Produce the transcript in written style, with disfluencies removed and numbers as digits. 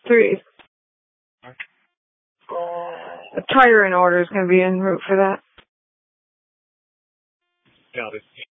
3. A tire in order is going to be en route for that. Got it.